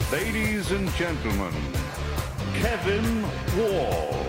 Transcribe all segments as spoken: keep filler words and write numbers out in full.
Ladies and gentlemen, Kevin Wall.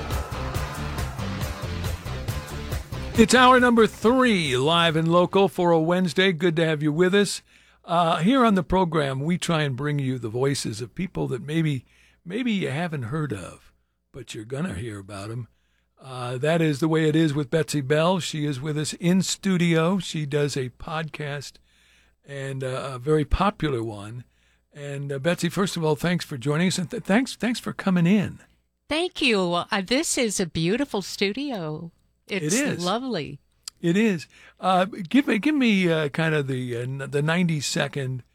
It's hour number three, live and local for a Wednesday. Good to have you with us. Uh, here on the program, we try and bring you the voices of people that maybe maybe you haven't heard of, but you're going to hear about them. Uh, that is the way it is with Betsy Bell. She is with us in studio. She does a podcast, and uh, a very popular one. And uh, Betsy, first of all, thanks for joining us, and th- thanks thanks for coming in. Thank you. Uh, this is a beautiful studio. It's it is lovely. It is. Uh, give me give me uh, kind of the uh, the ninety second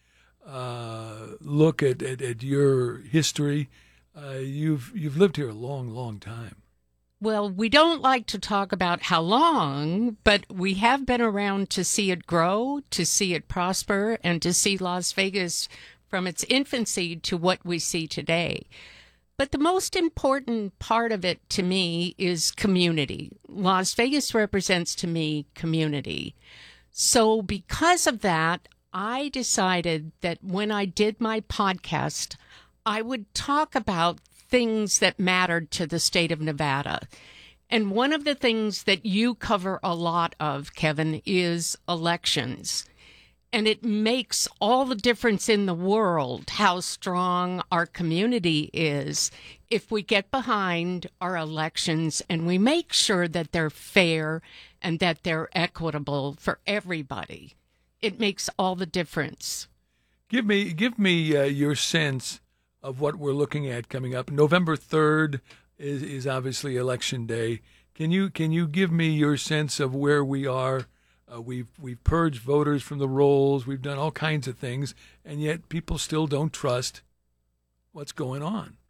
uh, look at, at, at your history. Uh, you've you've lived here a long, long time. Well, we don't like to talk about how long, but we have been around to see it grow, to see it prosper, and to see Las Vegas from its infancy to what we see today. But the most important part of it to me is community. Las Vegas represents to me community. So because of that, I decided that when I did my podcast, I would talk about things that mattered to the state of Nevada. And one of the things that you cover a lot of, Kevin, is elections. And it makes all the difference in the world how strong our community is if we get behind our elections and we make sure that they're fair and that they're equitable for everybody. It makes all the difference. Give me give me uh, your sense of what we're looking at coming up. November third is, is obviously election day. Can you can you give me your sense of where we are? Uh, we've we've purged voters from the rolls. We've done all kinds of things, and yet people still don't trust what's going on.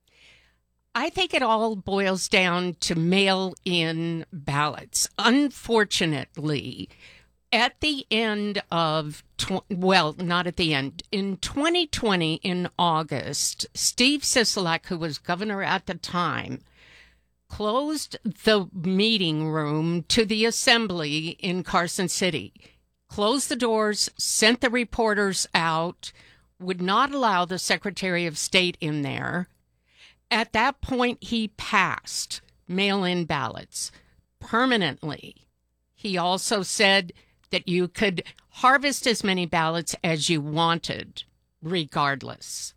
I think it all boils down to mail-in ballots. Unfortunately, at the end of, tw- well, not at the end, in twenty twenty, in August, Steve Sisolak, who was governor at the time, closed the meeting room to the assembly in Carson City, closed the doors, sent the reporters out, would not allow the Secretary of State in there. At that point, he passed mail-in ballots permanently. He also said that you could harvest as many ballots as you wanted, regardless.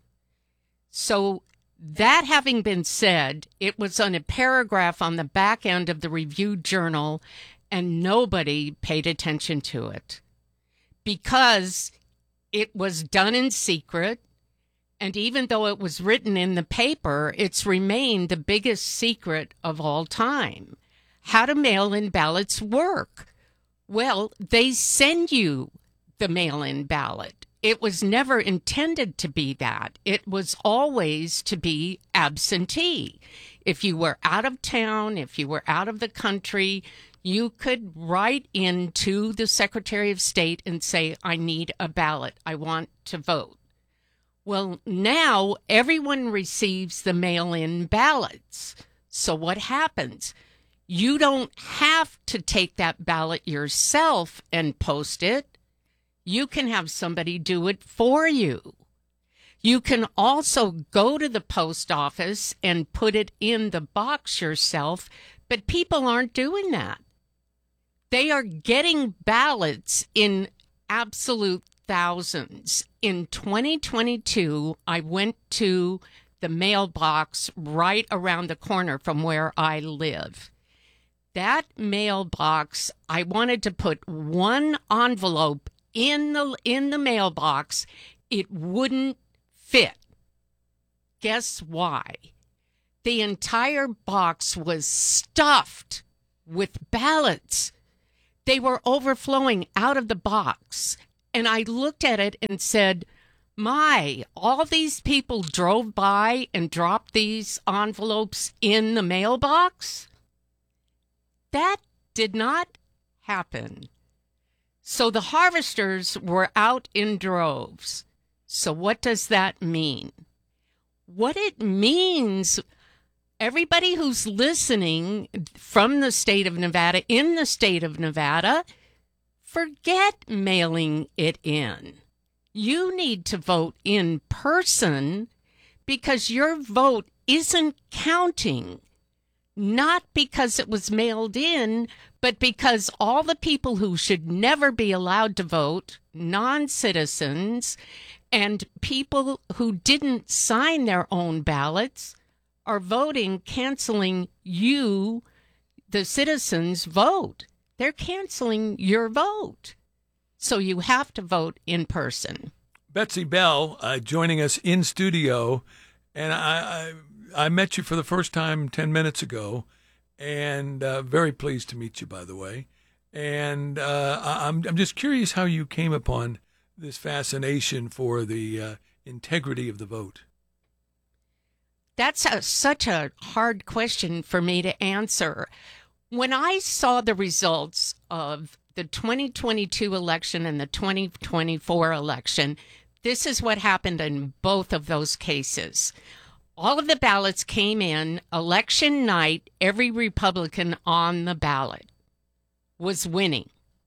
So that having been said, it was on a paragraph on the back end of the Review Journal, and nobody paid attention to it because it was done in secret. And even though it was written in the paper, it's remained the biggest secret of all time. How do mail-in ballots work? Well, they send you the mail-in ballot. It was never intended to be that. It was always to be absentee. If you were out of town, if you were out of the country, you could write into the Secretary of State and say, I need a ballot. I want to vote. Well, now everyone receives the mail-in ballots. So what happens? You don't have to take that ballot yourself and post it. You can have somebody do it for you. You can also go to the post office and put it in the box yourself, but people aren't doing that. They are getting ballots in absolute thousands. In twenty twenty-two, I went to the mailbox right around the corner from where I live. That mailbox, I wanted to put one envelope in the in the mailbox. It wouldn't fit. Guess why? The entire box was stuffed with ballots. They were overflowing out of the box. And I looked at it and said, my, all these people drove by and dropped these envelopes in the mailbox? That did not happen. So the harvesters were out in droves. So what does that mean? What it means, everybody who's listening from the state of Nevada, in the state of Nevada, forget mailing it in. You need to vote in person because your vote isn't counting, not because it was mailed in, but because all the people who should never be allowed to vote, non-citizens, and people who didn't sign their own ballots are voting, canceling you, the citizens' vote. They're canceling your vote. So you have to vote in person. Betsy Bell uh, joining us in studio, and I, I I met you for the first time ten minutes ago, and uh, very pleased to meet you, by the way. And uh, I- I'm I'm just curious how you came upon this fascination for the uh, integrity of the vote. That's a, such a hard question for me to answer. When I saw the results of the twenty twenty-two election and the twenty twenty-four election, this is what happened in both of those cases. All of the ballots came in election night. Every Republican on the ballot was winning.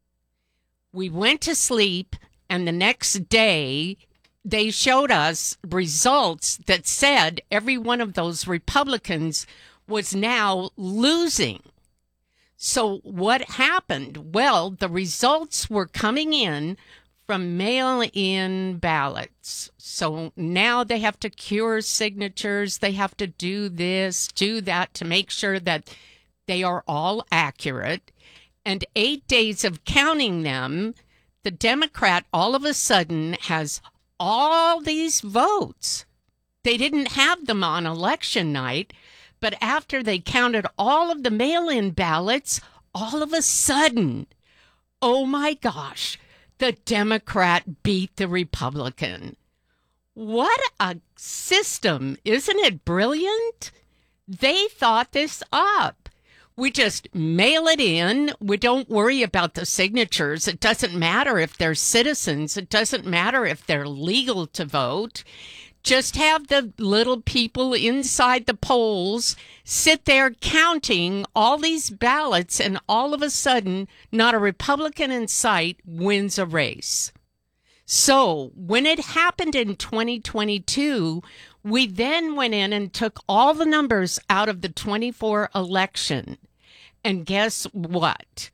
We went to sleep, and the next day they showed us results that said every one of those Republicans was now losing. So what happened? Well, the results were coming in from mail-in ballots. So now they have to cure signatures. They have to do this, do that to make sure that they are all accurate. And eight days of counting them, the Democrat all of a sudden has all these votes. They didn't have them on election night, but after they counted all of the mail-in ballots, all of a sudden, oh my gosh, the Democrat beat the Republican. What a system. Isn't it brilliant? They thought this up. We just mail it in. We don't worry about the signatures. It doesn't matter if they're citizens. It doesn't matter if they're legal to vote. Just have the little people inside the polls sit there counting all these ballots, and all of a sudden, not a Republican in sight wins a race. So when it happened in twenty twenty-two, we then went in and took all the numbers out of the twenty-four election. And guess what?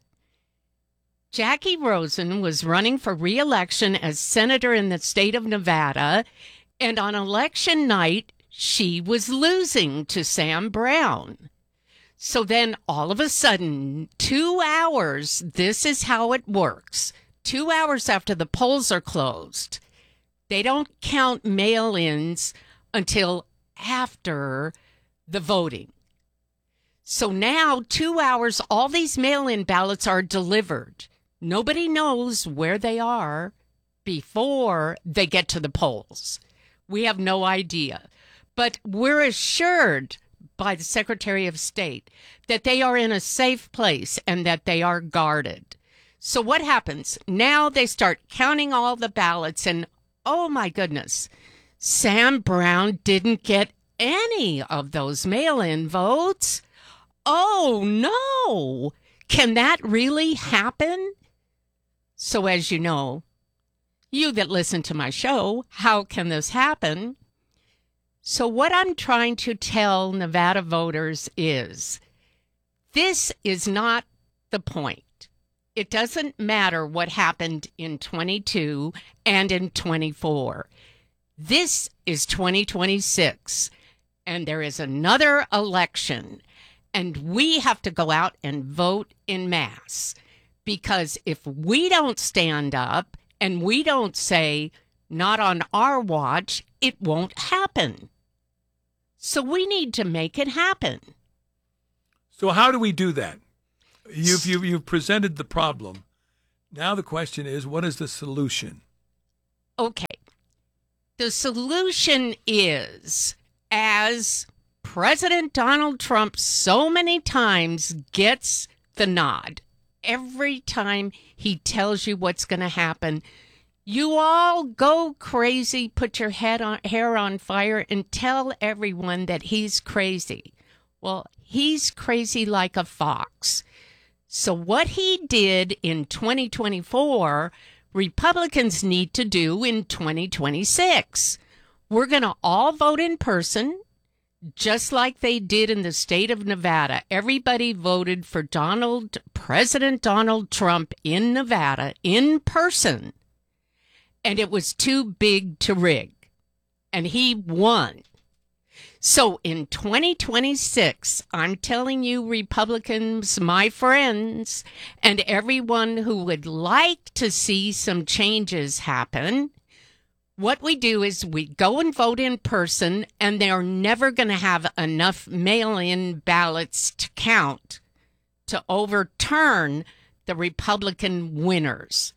Jackie Rosen was running for re-election as senator in the state of Nevada, and on election night, she was losing to Sam Brown. So then all of a sudden, two hours, this is how it works. Two hours after the polls are closed, they don't count mail-ins until after the voting. So now, two hours, all these mail-in ballots are delivered. Nobody knows where they are before they get to the polls. We have no idea. But we're assured by the Secretary of State that they are in a safe place and that they are guarded. So what happens? Now they start counting all the ballots, and oh my goodness, Sam Brown didn't get any of those mail-in votes. Oh no! Can that really happen? So as you know, you that listen to my show, how can this happen? So what I'm trying to tell Nevada voters is, this is not the point. It doesn't matter what happened in twenty-two and in twenty-four. This is twenty twenty-six, and there is another election, and we have to go out and vote in mass. Because if we don't stand up and we don't say, not on our watch, it won't happen. So we need to make it happen. So how do we do that? You've, you've, you've presented the problem. Now the question is, what is the solution? Okay. The solution is, as President Donald Trump so many times gets the nod, every time he tells you what's going to happen, you all go crazy, put your head on, hair on fire, and tell everyone that he's crazy. Well, he's crazy like a fox. So what he did in twenty twenty-four, Republicans need to do in twenty twenty-six. We're going to all vote in person, just like they did in the state of Nevada. Everybody voted for Donald, President Donald Trump in Nevada in person, and it was too big to rig, and he won. So in twenty twenty-six, I'm telling you, Republicans, my friends, and everyone who would like to see some changes happen, what we do is we go and vote in person, and they're never going to have enough mail-in ballots to count to overturn the Republican winners.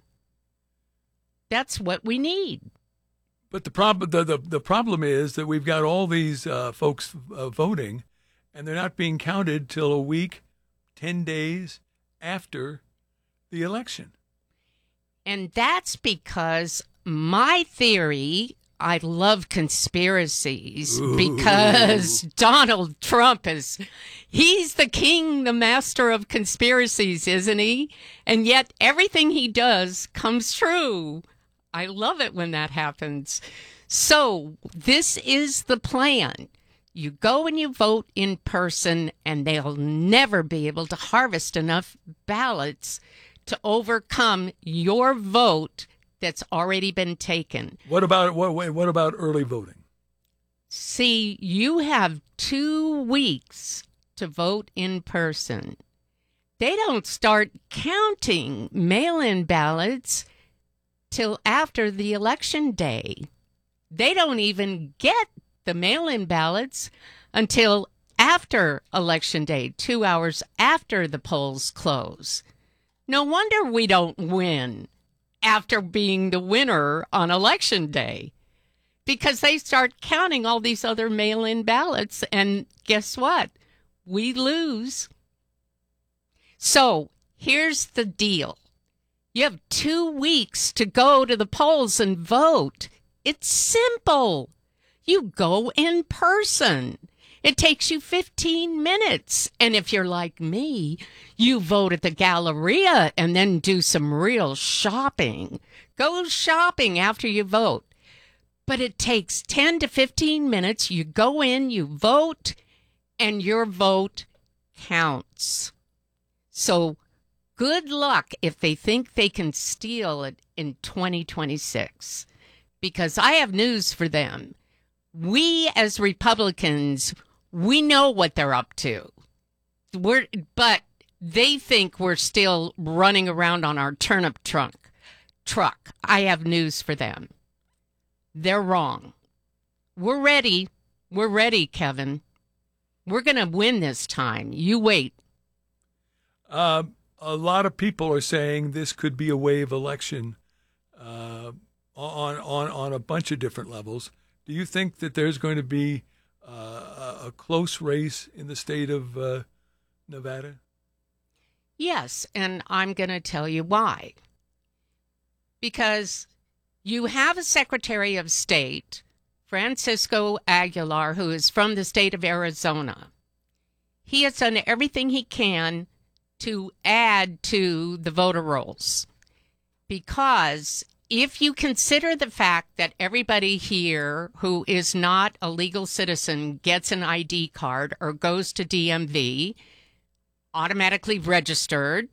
That's what we need. But the problem the, the, the problem is that we've got all these uh, folks uh, voting, and they're not being counted till a week, ten days after the election. And that's because my theory, I love conspiracies. Ooh. Because Donald Trump is, he's the king, the master of conspiracies, isn't he? And yet everything he does comes true. I love it when that happens. So this is the plan. You go and you vote in person, and they'll never be able to harvest enough ballots to overcome your vote that's already been taken. What about what? What about early voting? See, you have two weeks to vote in person. They don't start counting mail-in ballots till after the election day. They don't even get the mail-in ballots until after election day, two hours after the polls close. No wonder we don't win after being the winner on election day, because they start counting all these other mail-in ballots, and guess what? We lose. So here's the deal. You have two weeks to go to the polls and vote. It's simple. You go in person. It takes you fifteen minutes. And if you're like me, you vote at the Galleria and then do some real shopping. Go shopping after you vote. But it takes ten to fifteen minutes. You go in, you vote, and your vote counts. So good luck if they think they can steal it in twenty twenty-six, because I have news for them. We as Republicans, we know what they're up to. We're, but they think we're still running around on our turnip trunk truck. I have news for them. They're wrong. We're ready. We're ready, Kevin. We're going to win this time. You wait. Uh, a lot of people are saying this could be a wave election uh, on, on, on a bunch of different levels. Do you think that there's going to be uh, a close race in the state of uh, Nevada? Yes, and I'm going to tell you why. Because you have a Secretary of State, Francisco Aguilar, who is from the state of Arizona. He has done everything he can to add to the voter rolls, because if you consider the fact that everybody here who is not a legal citizen gets an I D card or goes to D M V, automatically registered,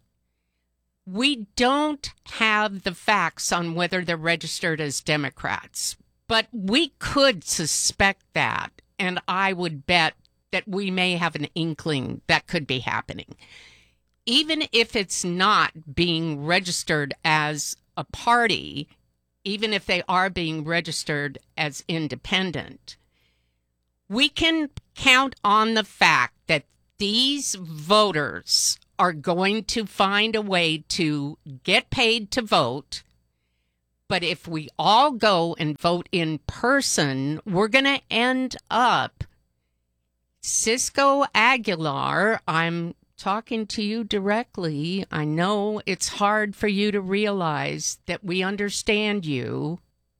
we don't have the facts on whether they're registered as Democrats. But we could suspect that, and I would bet that we may have an inkling that could be happening. Even if it's not being registered as a party, even if they are being registered as independent, we can count on the fact that these voters are going to find a way to get paid to vote. But if we all go and vote in person, we're going to end up, Cisco Aguilar, I'm talking to you directly. I know it's hard for you to realize that we understand you.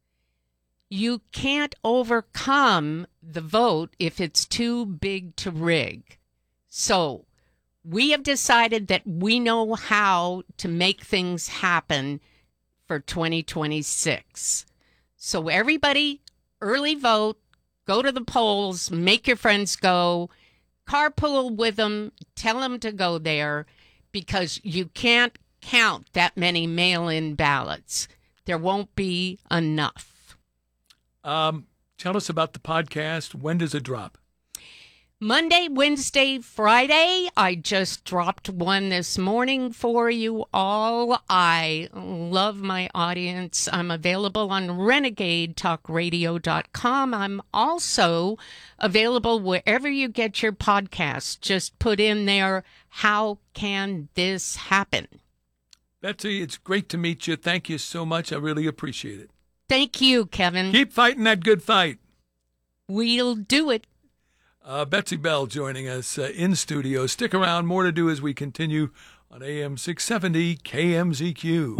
You can't overcome the vote if it's too big to rig. So we have decided that we know how to make things happen for twenty twenty-six. So everybody early vote, go to the polls, make your friends go, carpool with them, tell them to go there, because you can't count that many mail-in ballots. There won't be enough. Um, tell us about the podcast. When does it drop? Monday, Wednesday, Friday. I just dropped one this morning for you all. I love my audience. I'm available on renegade talk radio dot com. I'm also available wherever you get your podcasts. Just put in there, how can this happen? Betsy, it's great to meet you. Thank you so much. I really appreciate it. Thank you, Kevin. Keep fighting that good fight. We'll do it. Uh, Betsy Bell joining us uh, in studio. Stick around. More to do as we continue on A M six seventy K M Z Q.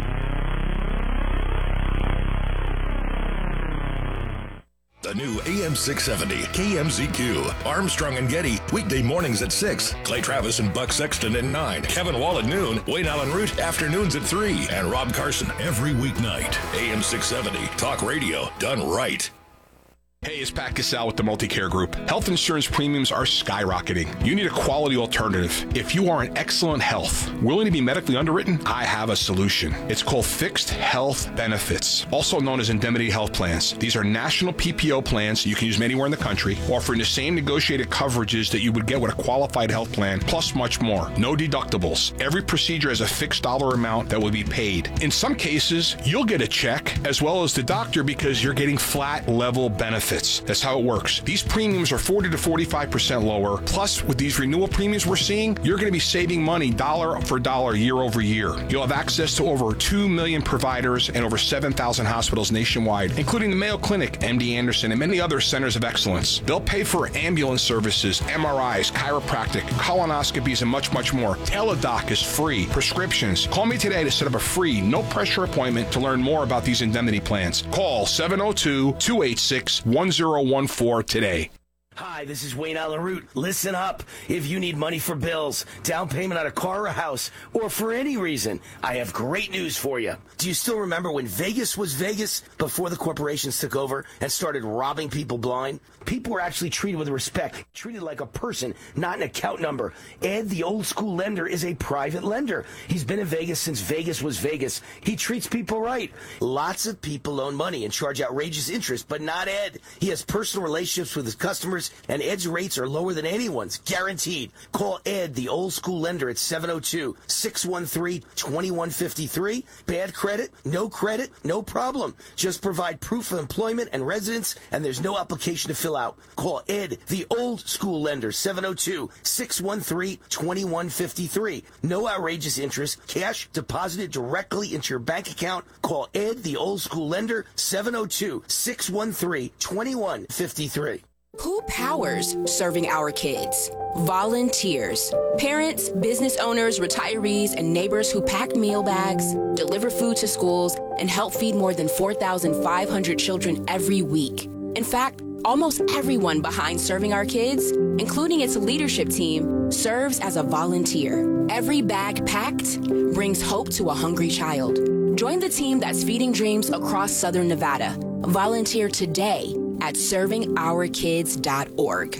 The new A M six seventy K M Z Q. Armstrong and Getty, weekday mornings at six. Clay Travis and Buck Sexton at nine. Kevin Wall at noon. Wayne Allen Root, afternoons at three. And Rob Carson every weeknight. A M six seventy, talk radio done right. Hey, it's Pat Cassell with the Multicare Group. Health insurance premiums are skyrocketing. You need a quality alternative. If you are in excellent health, willing to be medically underwritten, I have a solution. It's called Fixed Health Benefits, also known as indemnity health plans. These are national P P O plans you can use anywhere in the country, offering the same negotiated coverages that you would get with a qualified health plan, plus much more. No deductibles. Every procedure has a fixed dollar amount that will be paid. In some cases, you'll get a check as well as the doctor because you're getting flat level benefits. That's how it works. These premiums are forty to forty-five percent lower. Plus, with these renewal premiums we're seeing, you're going to be saving money dollar for dollar year over year. You'll have access to over two million providers and over seven thousand hospitals nationwide, including the Mayo Clinic, M D Anderson, and many other centers of excellence. They'll pay for ambulance services, M R Is, chiropractic, colonoscopies, and much, much more. Teledoc is free. Prescriptions. Call me today to set up a free, no-pressure appointment to learn more about these indemnity plans. Call seven oh two, two eight six, one oh one four today. Hi, this is Wayne Allen Root. Listen up. If you need money for bills, down payment on a car or a house, or for any reason, I have great news for you. Do you still remember when Vegas was Vegas before the corporations took over and started robbing people blind? People were actually treated with respect, treated like a person, not an account number. Ed, the old school lender, is a private lender. He's been in Vegas since Vegas was Vegas. He treats people right. Lots of people loan money and charge outrageous interest, but not Ed. He has personal relationships with his customers, and Ed's rates are lower than anyone's, guaranteed. Call Ed, the old school lender, at seven oh two, six one three, two one five three. Bad credit? No credit? No problem. Just provide proof of employment and residence, and there's no application to fill out. Call Ed, the old school lender, seven oh two, six one three, two one five three. No outrageous interest. Cash deposited directly into your bank account. Call Ed, the old school lender, seven oh two, six one three, two one five three. Who powers serving our kids? Volunteers. Parents, business owners, retirees, and neighbors who pack meal bags, deliver food to schools, and help feed more than four thousand five hundred children every week. In fact, almost everyone behind Serving Our Kids, including its leadership team, serves as a volunteer. Every bag packed brings hope to a hungry child. Join the team that's feeding dreams across Southern Nevada. Volunteer today at serving our kids dot org.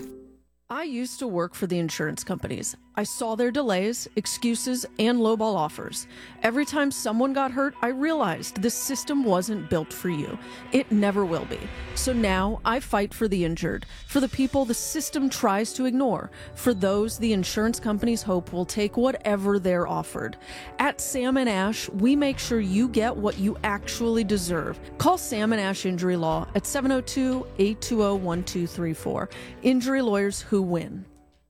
I used to work for the insurance companies. I saw their delays, excuses, and lowball offers. Every time someone got hurt, I realized this system wasn't built for you. It never will be. So now I fight for the injured, for the people the system tries to ignore, for those the insurance companies hope will take whatever they're offered. At Sam and Ash, we make sure you get what you actually deserve. Call Sam and Ash Injury Law at seven oh two, eight two zero, one two three four. Injury lawyers who win.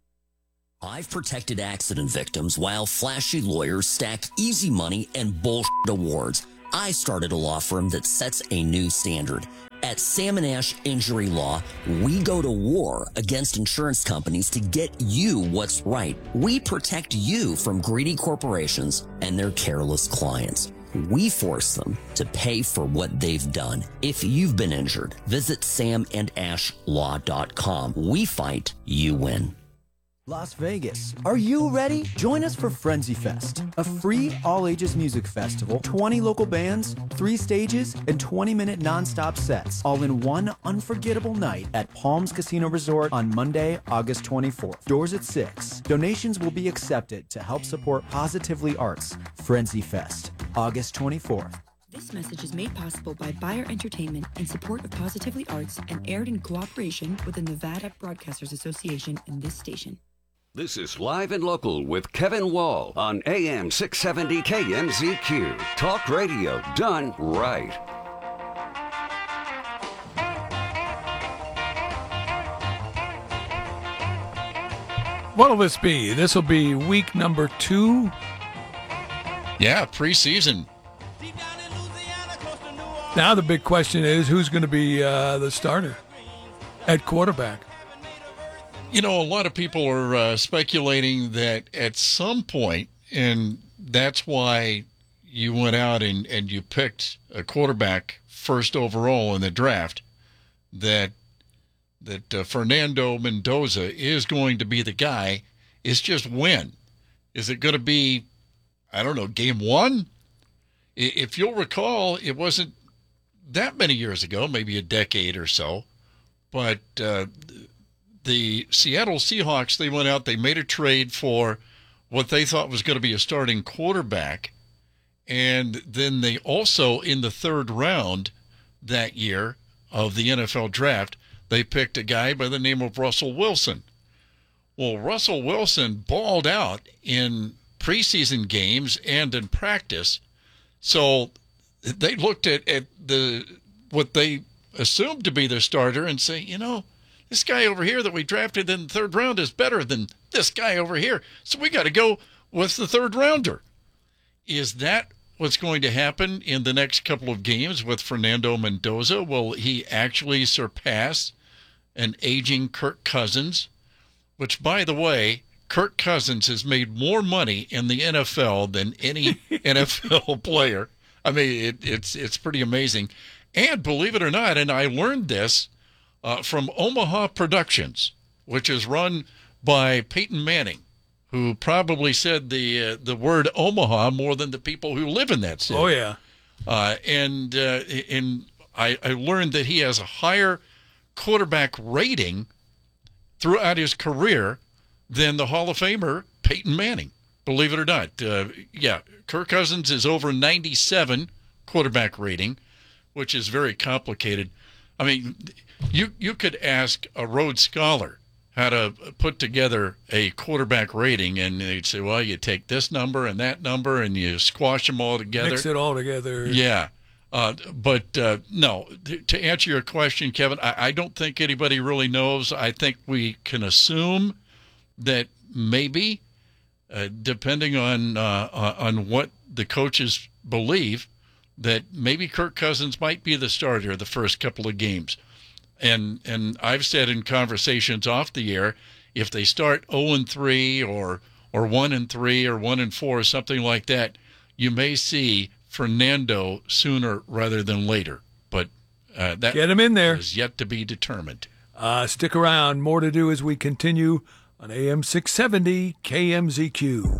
I've protected accident victims while flashy lawyers stack easy money and bullshit awards. I started a law firm that sets a new standard. At Sam and Ash Injury Law, we go to war against insurance companies to get you what's right. We protect you from greedy corporations and their careless clients. We force them to pay for what they've done. If you've been injured, visit sam and ash law dot com. We fight, you win. Las Vegas. Are you ready? Join us for Frenzy Fest, a free all-ages music festival, twenty local bands, three stages, and twenty-minute non-stop sets, all in one unforgettable night at Palms Casino Resort on Monday, August twenty-fourth. Doors at six. Donations will be accepted to help support Positively Arts. Frenzy Fest, August twenty-fourth. This message is made possible by Bayer Entertainment in support of Positively Arts and aired in cooperation with the Nevada Broadcasters Association and this station. This is Live and Local with Kevin Wall on A M six seventy K M Z Q. Talk radio done right. What'll this be? This will be week number two. Yeah, preseason. Now the big question is, who's going to be uh, the starter at quarterback? You know, a lot of people are uh, speculating that at some point, and that's why you went out and, and you picked a quarterback first overall in the draft, that that uh, Fernando Mendoza is going to be the guy. It's just when. Is it going to be, I don't know, game one? If you'll recall, it wasn't that many years ago, maybe a decade or so, but uh, the Seattle Seahawks, they went out, they made a trade for what they thought was going to be a starting quarterback, and then they also, in the third round that year of the N F L draft, they picked a guy by the name of Russell Wilson. Well, Russell Wilson balled out in preseason games and in practice, so they looked at, at the what they assumed to be their starter and say, you know, this guy over here that we drafted in the third round is better than this guy over here, so we got to go with the third rounder. Is that what's going to happen in the next couple of games with Fernando Mendoza? Will he actually surpass an aging Kirk Cousins? Which, by the way, Kirk Cousins has made more money in the N F L than any N F L player. I mean, it, it's it's pretty amazing. And believe it or not, and I learned this uh, from Omaha Productions, which is run by Peyton Manning, who probably said the uh, the word Omaha more than the people who live in that city. Oh, yeah. Uh, and uh, and I, I learned that he has a higher quarterback rating throughout his career than the Hall of Famer Peyton Manning. Believe it or not. Uh, yeah, Kirk Cousins is over ninety-seven quarterback rating, which is very complicated. I mean, you you could ask a Rhodes Scholar how to put together a quarterback rating, and they'd say, well, you take this number and that number, and you squash them all together. Mix it all together. Yeah. Uh, but, uh, no, to answer your question, Kevin, I, I don't think anybody really knows. I think we can assume that maybe, uh, depending on uh, on what the coaches believe, that maybe Kirk Cousins might be the starter the first couple of games. And and I've said in conversations off the air, if they start oh and three or or one and three or one and four or something like that, you may see Fernando sooner rather than later. But uh, that Get him in there. is yet to be determined. Uh, stick around. More to do as we continue on A M six seventy K M Z Q.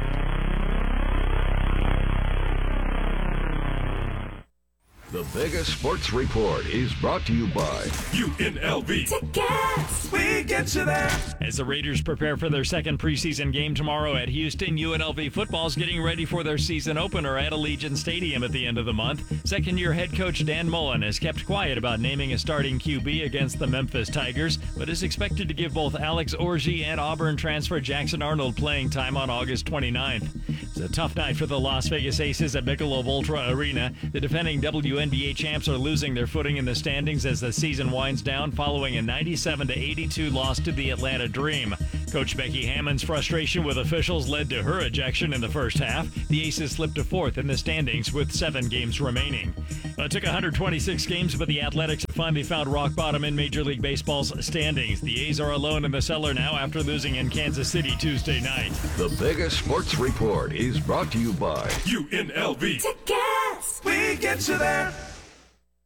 The Vegas Sports Report is brought to you by U N L V. Tickets. We get you there. As the Raiders prepare for their second preseason game tomorrow at Houston, U N L V football is getting ready for their season opener at Allegiant Stadium at the end of the month. Second-year head coach Dan Mullen has kept quiet about naming a starting Q B against the Memphis Tigers, but is expected to give both Alex Orji and Auburn transfer Jackson Arnold playing time on August twenty-ninth. It's a tough night for the Las Vegas Aces at Michelob Ultra Arena. The defending W N B A champs are losing their footing in the standings as the season winds down following a ninety-seven to eighty-two loss to the Atlanta Dream. Coach Becky Hammond's frustration with officials led to her ejection in the first half. The Aces slipped to fourth in the standings with seven games remaining. Well, it took one hundred twenty-six games, but the Athletics have finally found rock bottom in Major League Baseball's standings. The A's are alone in the cellar now after losing in Kansas City Tuesday night. The Vegas Sports Report is brought to you by U N L V. Tickets. We get you there.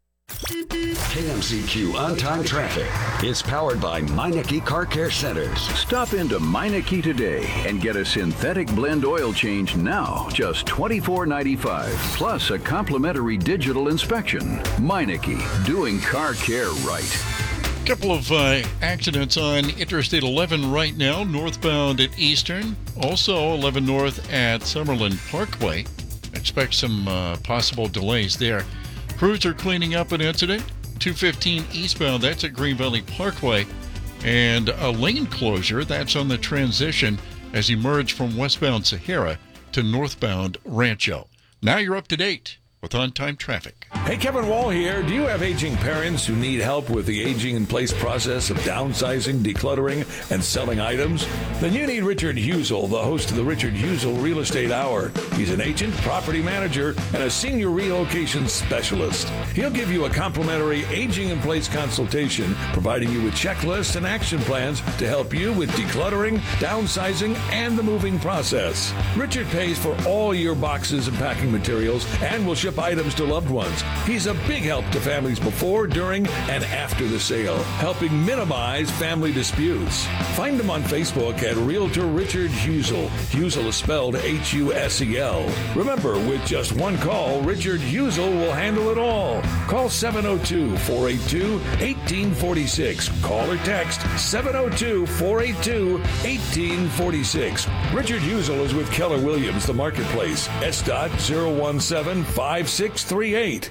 K M Z Q On-Time Traffic is powered by Meineke Car Care Centers. Stop into Meineke today and get a synthetic blend oil change now, just twenty-four ninety-five, plus a complimentary digital inspection. Meineke, doing car care right. Couple of uh, accidents on Interstate eleven right now, northbound at Eastern. Also eleven north at Summerlin Parkway. Expect some uh, possible delays there. Crews are cleaning up an incident. two fifteen eastbound, that's at Green Valley Parkway. And a lane closure, that's on the transition as you merge from westbound Sahara to northbound Rancho. Now you're up to date with on-time traffic. Hey, Kevin Wall here. Do you have aging parents who need help with the aging-in-place process of downsizing, decluttering, and selling items? Then you need Richard Husel, the host of the Richard Husel Real Estate Hour. He's an agent, property manager, and a senior relocation specialist. He'll give you a complimentary aging-in-place consultation, providing you with checklists and action plans to help you with decluttering, downsizing, and the moving process. Richard pays for all your boxes and packing materials and will ship items to loved ones. He's a big help to families before, during, and after the sale, helping minimize family disputes. Find him on Facebook at Realtor Richard Husel. Husel is spelled H U S E L. Remember, with just one call, Richard Husel will handle it all. Call seven oh two, four eight two, one eight four six. Call or text seven oh two, four eight two, one eight four six. Richard Husel is with Keller Williams, the marketplace. S dot zero one seven five six three eight.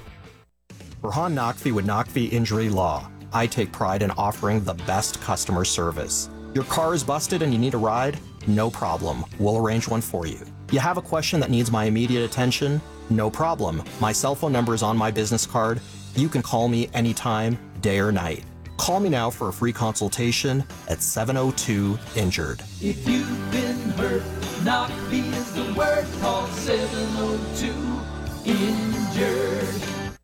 Rahan Naqvi with Naqvi Injury Law. I take pride in offering the best customer service. Your car is busted and you need a ride? No problem. We'll arrange one for you. You have a question that needs my immediate attention? No problem. My cell phone number is on my business card. You can call me anytime, day or night. Call me now for a free consultation at seven oh two injured. If you've been hurt, Naqvi is the word. Call seven oh two injured.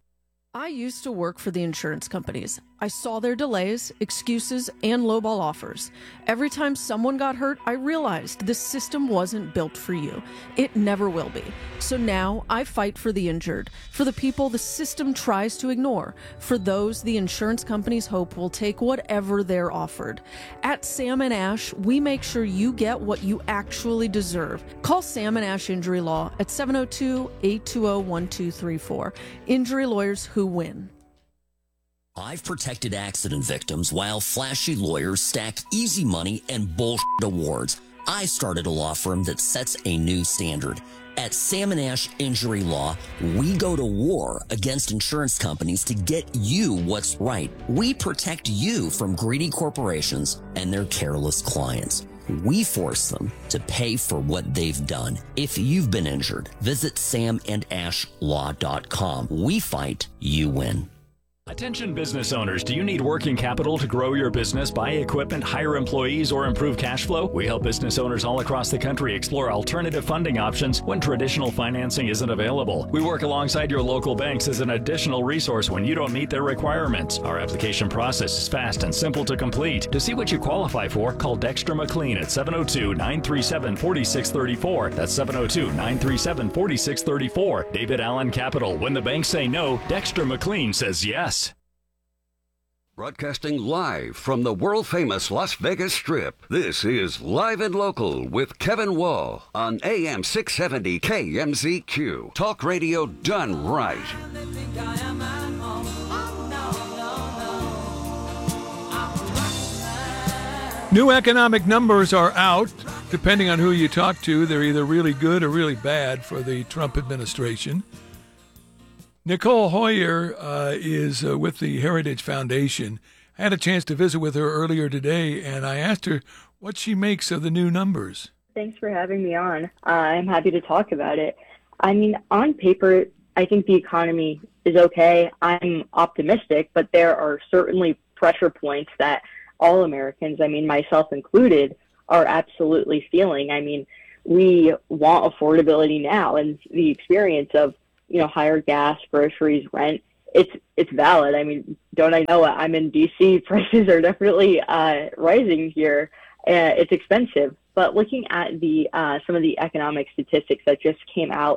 I used to work for the insurance companies. I saw their delays, excuses, and lowball offers. Every time someone got hurt, I realized this system wasn't built for you. It never will be. So now I fight for the injured, for the people the system tries to ignore, for those the insurance companies hope will take whatever they're offered. At Sam and Ash, we make sure you get what you actually deserve. Call Sam and Ash Injury Law at seven oh two, eight two oh, one two three four. Injury lawyers who win. I've protected accident victims while flashy lawyers stack easy money and bullshit awards. I started a law firm that sets a new standard. At Sam and Ash Injury Law, we go to war against insurance companies to get you what's right. We protect you from greedy corporations and their careless clients. We force them to pay for what they've done. If you've been injured, visit sam and ash law dot com. We fight, you win. Attention business owners, do you need working capital to grow your business, buy equipment, hire employees, or improve cash flow? We help business owners all across the country explore alternative funding options when traditional financing isn't available. We work alongside your local banks as an additional resource when you don't meet their requirements. Our application process is fast and simple to complete. To see what you qualify for, call Dexter McLean at seven oh two, nine three seven, four six three four. That's seven oh two, nine three seven, four six three four. David Allen Capital. When the banks say no, Dexter McLean says yes. Broadcasting live from the world-famous Las Vegas Strip, this is Live and Local with Kevin Wall on A M six seventy K M Z Q. Talk radio done right. New economic numbers are out. Depending on who you talk to, they're either really good or really bad for the Trump administration. Nicole Hoyer uh, is uh, with the Heritage Foundation. I had a chance to visit with her earlier today, and I asked her what she makes of the new numbers. Thanks for having me on. Uh, I'm happy to talk about it. I mean, on paper, I think the economy is okay. I'm optimistic, but there are certainly pressure points that all Americans, I mean, myself included, are absolutely feeling. I mean, we want affordability now, and the experience of you know, higher gas, groceries, rent, it's it's valid. I mean, don't I know it? I'm in D C. Prices are definitely uh, rising here. Uh, it's expensive. But looking at the uh, some of the economic statistics that just came out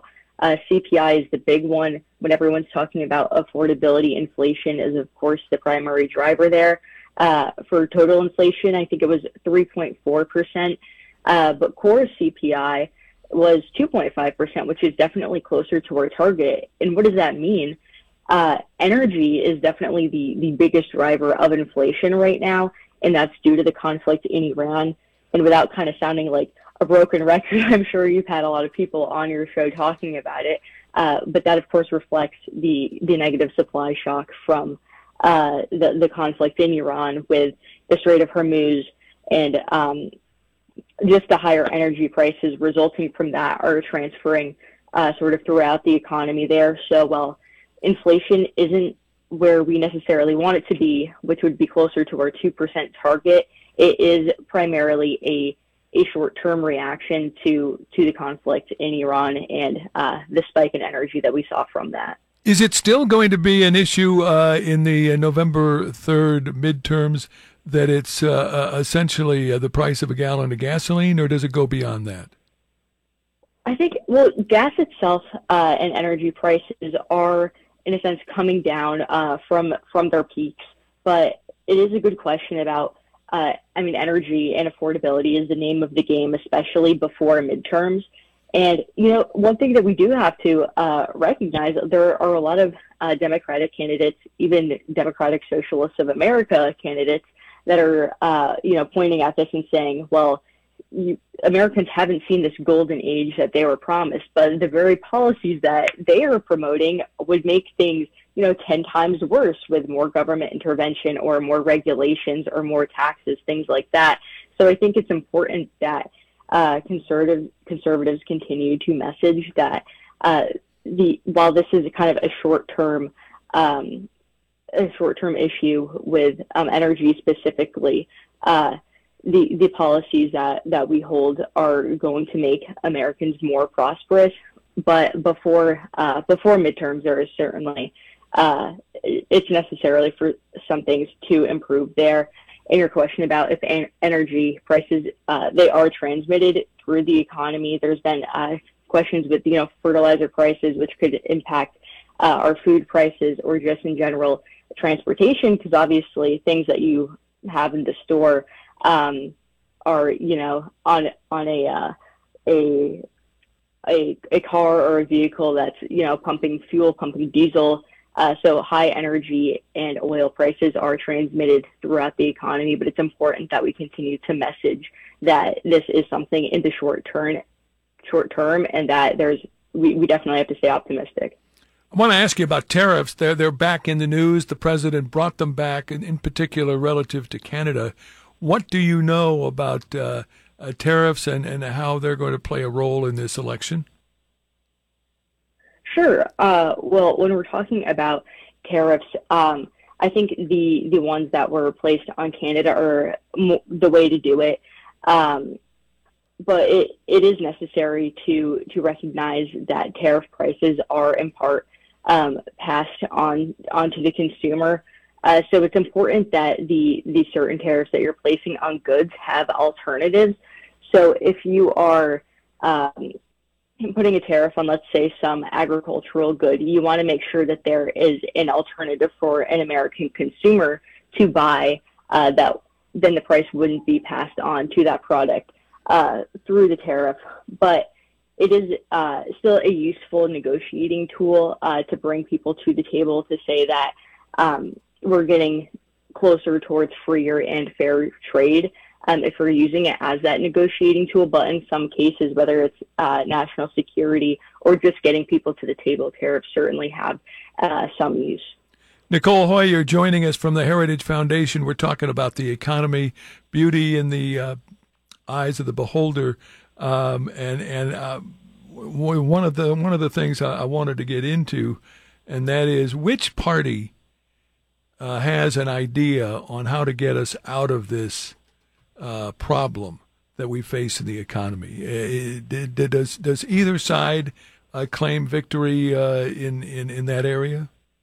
Uh, C P I is the big one when everyone's talking about affordability. Inflation is, of course, the primary driver there. Uh, for total inflation, I think it was three point four percent, uh, but core C P I was two point five percent, which is definitely closer to our target. And what does that mean? Uh, energy is definitely the, the biggest driver of inflation right now, and that's due to the conflict in Iran. And without kind of sounding like a broken record, I'm sure you've had a lot of people on your show talking about it, uh, but that, of course, reflects the, the negative supply shock from uh, the, the conflict in Iran with the Strait of Hormuz, and um, just the higher energy prices resulting from that are transferring uh, sort of throughout the economy there. So while inflation isn't where we necessarily want it to be, which would be closer to our two percent target, it is primarily a a short-term reaction to to the conflict in Iran and uh, the spike in energy that we saw from that. Is it still going to be an issue uh, in the November third midterms that it's uh, uh, essentially uh, the price of a gallon of gasoline, or does it go beyond that? I think, well, gas itself uh, and energy prices are, in a sense, coming down uh, from from their peaks, but it is a good question about, uh, I mean, energy and affordability is the name of the game, especially before midterms. And, you know, one thing that we do have to uh, recognize, there are a lot of uh, Democratic candidates, even Democratic Socialists of America candidates, that are, uh, you know, pointing at this and saying, well, you, Americans haven't seen this golden age that they were promised, but the very policies that they are promoting would make things, you know, ten times worse with more government intervention or more regulations or more taxes, things like that. So I think it's important that Uh, conservative conservatives continue to message that uh, the while this is kind of a short term um, a short term issue with um, energy specifically, uh, the the policies that, that we hold are going to make Americans more prosperous. But before uh, before midterms, there is certainly uh, it's necessarily for some things to improve there. And your question about if en- energy prices, uh, they are transmitted through the economy. There's been uh, questions with, you know, fertilizer prices, which could impact uh, our food prices or just in general transportation, because obviously things that you have in the store um, are, you know, on on a, uh, a a a car or a vehicle that's, you know, pumping fuel, pumping diesel. Uh, so high energy and oil prices are transmitted throughout the economy, but it's important that we continue to message that this is something in the short term, short term, and that there's we, we definitely have to stay optimistic. I want to ask you about tariffs. They're they're back in the news. The president brought them back, and in particular relative to Canada. What do you know about uh, uh, tariffs and, and how they're going to play a role in this election? Sure. Uh, well, when we're talking about tariffs, um, I think the, the ones that were placed on Canada are mo- the way to do it. Um, but it, it is necessary to, to recognize that tariff prices are in part um, passed on onto the consumer. Uh, so it's important that the, the certain tariffs that you're placing on goods have alternatives. So if you are um, putting a tariff on, let's say, some agricultural good, you want to make sure that there is an alternative for an American consumer to buy uh, that then the price wouldn't be passed on to that product uh, through the tariff. But it is uh, still a useful negotiating tool uh, to bring people to the table to say that um, we're getting closer towards freer and fair trade. Um, if we're using it as that negotiating tool, but in some cases, whether it's uh, national security or just getting people to the table, tariffs certainly have uh, some use. Nicole Hoy, you're joining us from the Heritage Foundation. We're talking about the economy, beauty in the uh, eyes of the beholder, um, and and uh, one of the one of the things I, I wanted to get into, and that is which party uh, has an idea on how to get us out of this Uh, problem that we face in the economy. Uh, does does either side uh, claim victory uh, in, in in that area?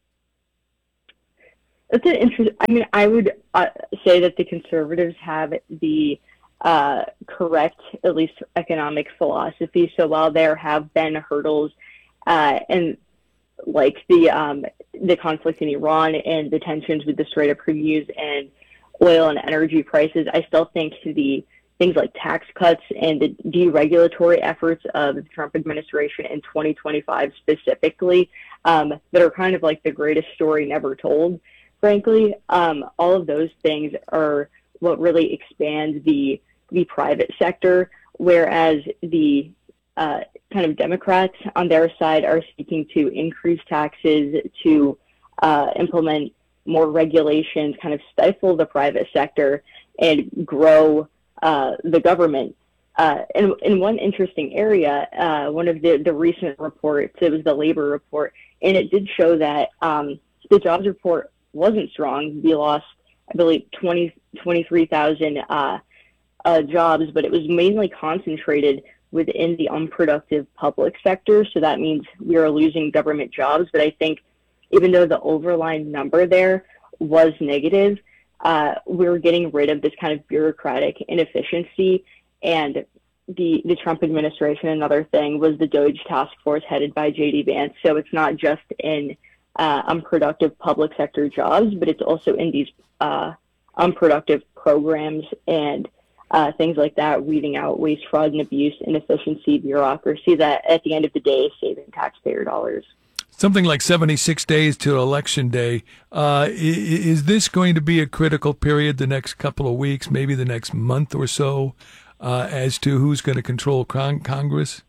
That's an interesting. I mean, I would uh, say that the conservatives have the uh, correct, at least economic philosophy. So while there have been hurdles uh, and like the um, the conflict in Iran and the tensions with the Strait of Hormuz and oil and energy prices, I still think the things like tax cuts and the deregulatory efforts of the Trump administration in twenty twenty-five specifically, um, that are kind of like the greatest story never told, frankly, um, all of those things are what really expands the the private sector, whereas the uh, kind of Democrats on their side are seeking to increase taxes, to uh, implement more regulations, kind of stifle the private sector and grow uh, the government. Uh, in, in one interesting area, uh, one of the, the recent reports, it was the labor report, and it did show that um, the jobs report wasn't strong. We lost, I believe, twenty, twenty-three thousand uh, uh, jobs, but it was mainly concentrated within the unproductive public sector. So that means we are losing government jobs. But I think even though the overlying number there was negative, uh, we're getting rid of this kind of bureaucratic inefficiency. And the, the Trump administration, another thing, was the DOGE task force headed by J D Vance. So it's not just in uh, unproductive public sector jobs, but it's also in these uh, unproductive programs and uh, things like that, weeding out waste, fraud, and abuse, inefficiency, bureaucracy, that at the end of the day is saving taxpayer dollars. Something like seventy-six days to Election Day. Uh, is this going to be a critical period the next couple of weeks, maybe the next month or so, uh, as to who's going to control con- Congress?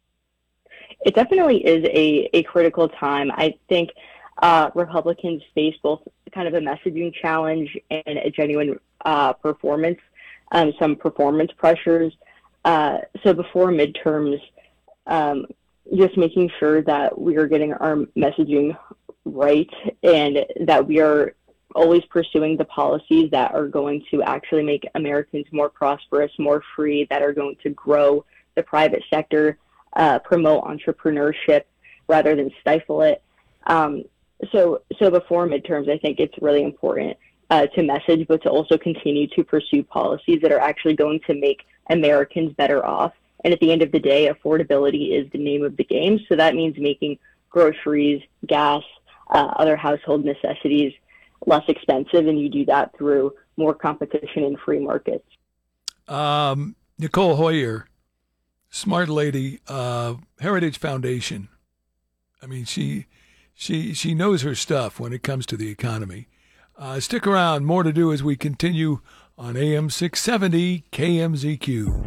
It definitely is a, a critical time. I think uh, Republicans face both kind of a messaging challenge and a genuine uh, performance, um, some performance pressures. Uh, so before midterms, um, just making sure that we are getting our messaging right and that we are always pursuing the policies that are going to actually make Americans more prosperous, more free, that are going to grow the private sector, uh, promote entrepreneurship rather than stifle it. Um, so, so before midterms, I think it's really important uh, to message, but to also continue to pursue policies that are actually going to make Americans better off. And at the end of the day, affordability is the name of the game. So that means making groceries, gas, uh, other household necessities less expensive. And you do that through more competition in free markets. Um, Nicole Hoyer, smart lady, uh, Heritage Foundation. I mean, she she she knows her stuff when it comes to the economy. Uh, stick around. More to do as we continue on A M six seventy K M Z Q.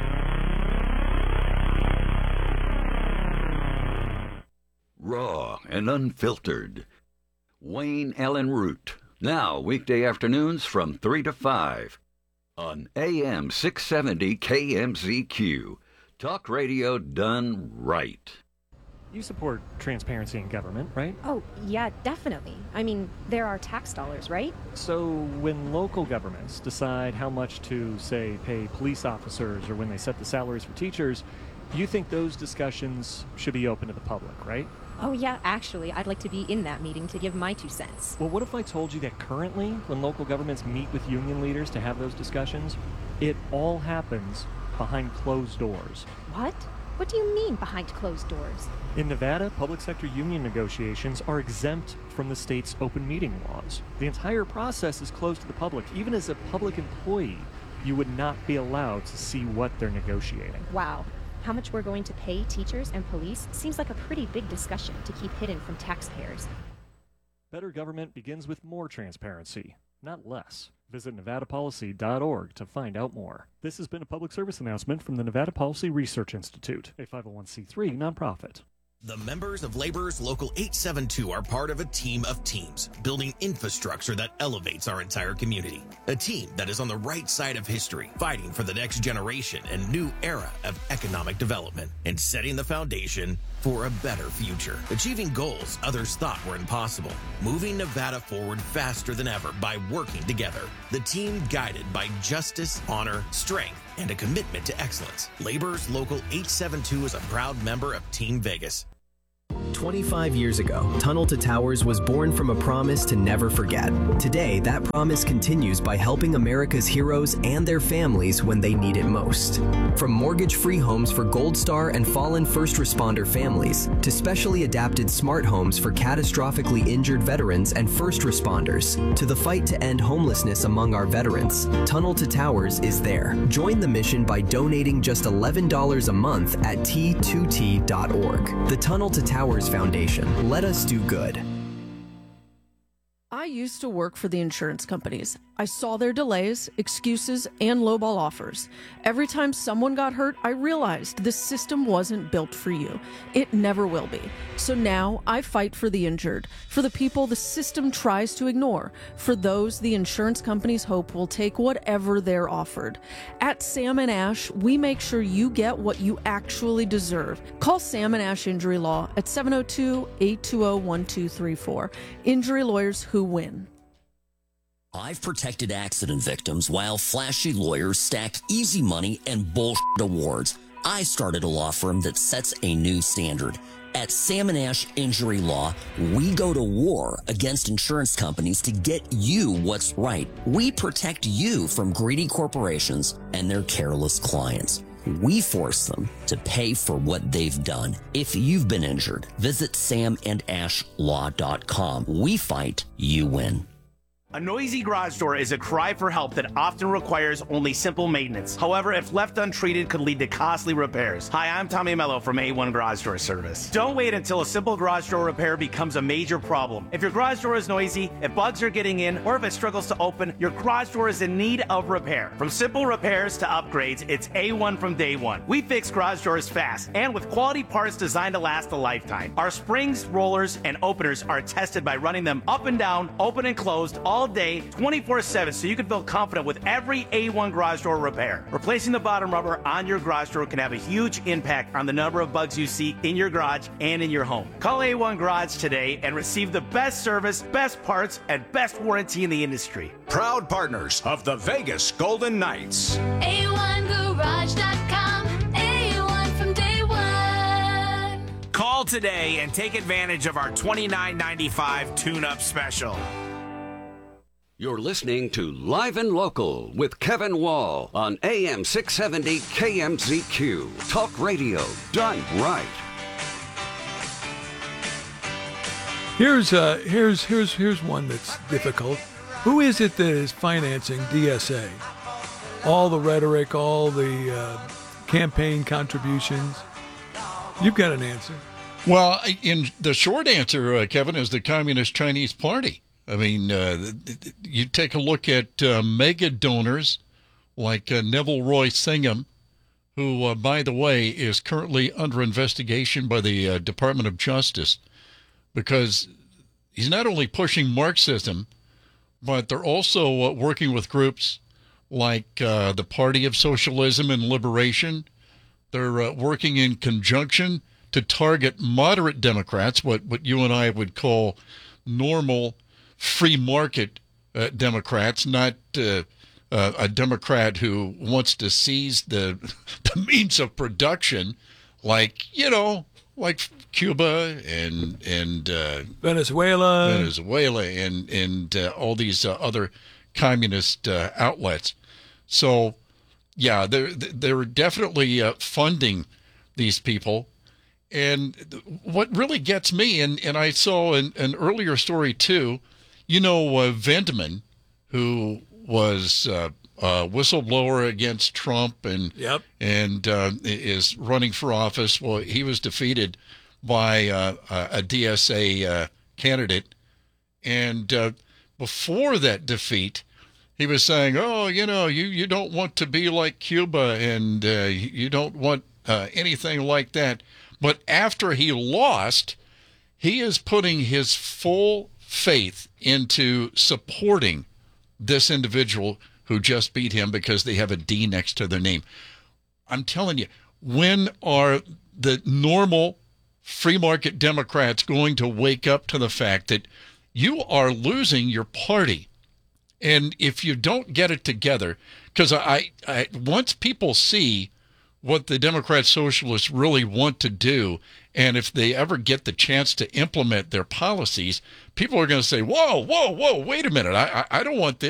Raw and unfiltered. Wayne Allen Root. Now, weekday afternoons from three to five on A M six seventy K M Z Q. Talk radio done right. You support transparency in government, right? Oh, yeah, definitely. I mean, there are tax dollars, right? So when local governments decide how much to, say, pay police officers or when they set the salaries for teachers, you think those discussions should be open to the public, right? Oh, yeah, actually, I'd like to be in that meeting to give my two cents. Well, what if I told you that currently, when local governments meet with union leaders to have those discussions, it all happens behind closed doors? What? What do you mean behind closed doors? In Nevada, public sector union negotiations are exempt from the state's open meeting laws. The entire process is closed to the public. Even as a public employee, you would not be allowed to see what they're negotiating. Wow. How much we're going to pay teachers and police seems like a pretty big discussion to keep hidden from taxpayers. Better government begins with more transparency, not less. Visit nevada policy dot org to find out more. This has been a public service announcement from the Nevada Policy Research Institute, a five oh one c three nonprofit. The members of Laborers Local eight seventy-two are part of a team of teams, building infrastructure that elevates our entire community. A team that is on the right side of history, fighting for the next generation and new era of economic development, and setting the foundation for a better future. Achieving goals others thought were impossible. Moving Nevada forward faster than ever by working together. The team guided by justice, honor, strength, and a commitment to excellence. Laborers Local eight seventy-two is a proud member of Team Vegas. twenty-five years ago, Tunnel to Towers was born from a promise to never forget. Today, that promise continues by helping America's heroes and their families when they need it most. From mortgage-free homes for Gold Star and fallen first responder families, to specially adapted smart homes for catastrophically injured veterans and first responders, to the fight to end homelessness among our veterans, Tunnel to Towers is there. Join the mission by donating just eleven dollars a month at T two T dot org. The Tunnel to Towers Foundation. Let us do good. I used to work for the insurance companies. I saw their delays, excuses, and lowball offers. Every time someone got hurt, I realized the system wasn't built for you. It never will be. So now I fight for the injured, for the people the system tries to ignore, for those the insurance companies hope will take whatever they're offered. At Sam and Ash, we make sure you get what you actually deserve. Call Sam and Ash Injury Law at seven oh two, eight two zero, one two three four. Injury lawyers who win. I've protected accident victims while flashy lawyers stack easy money and bullshit awards. I started a law firm that sets a new standard. At Sam and Ash Injury Law, we go to war against insurance companies to get you what's right. We protect you from greedy corporations and their careless clients. We force them to pay for what they've done. If you've been injured, visit sam and ash law dot com. We fight, you win. A noisy garage door is a cry for help that often requires only simple maintenance. However, if left untreated, could lead to costly repairs. Hi, I'm Tommy Mello from A one Garage Door Service. Don't wait until a simple garage door repair becomes a major problem. If your garage door is noisy, if bugs are getting in, or if it struggles to open, your garage door is in need of repair. From simple repairs to upgrades, it's A one from day one. We fix garage doors fast and with quality parts designed to last a lifetime. Our springs, rollers, and openers are tested by running them up and down, open and closed, all day, twenty-four seven, so you can feel confident with every A one garage door repair. Replacing the bottom rubber on your garage door can have a huge impact on the number of bugs you see in your garage and in your home. Call A one Garage today and receive the best service, best parts, and best warranty in the industry. Proud partners of the Vegas Golden Knights. A one garage dot com, A one from day one. Call today and take advantage of our twenty-nine ninety-five tune-up special. You're listening to Live and Local with Kevin Wall on A M six seventy K M Z Q. Talk radio done right. Here's uh here's here's here's one that's difficult. Who is it that is financing D S A? All the rhetoric, all the uh, campaign contributions. You've got an answer. Well, in the short answer, uh, Kevin, is the Communist Chinese Party. I mean, uh, you take a look at uh, mega donors like uh, Neville Roy Singham, who, uh, by the way, is currently under investigation by the uh, Department of Justice because he's not only pushing Marxism, but they're also uh, working with groups like uh, the Party of Socialism and Liberation. They're uh, working in conjunction to target moderate Democrats, what, what you and I would call normal free market uh, Democrats, not uh, uh, a Democrat who wants to seize the, the means of production, like, you know, like Cuba and and uh, Venezuela, Venezuela, and and uh, all these uh, other communist uh, outlets. So, yeah, they're they're definitely uh, funding these people. And what really gets me, and, and I saw an, an earlier story too. You know, uh, Vendeman, who was uh, a whistleblower against Trump and yep. and uh, is running for office. Well, he was defeated by uh, a D S A uh, candidate. And uh, before that defeat, he was saying, oh, you know, you, you don't want to be like Cuba and uh, you don't want uh, anything like that. But after he lost, he is putting his full faith into supporting this individual who just beat him because they have a D next to their name. I'm telling you, when are the normal free market Democrats going to wake up to the fact that you are losing your party? And if you don't get it together, because I, I once people see what the Democrat Socialists really want to do. And if they ever get the chance to implement their policies, people are going to say, whoa, whoa, whoa, wait a minute. I, I, I don't want this.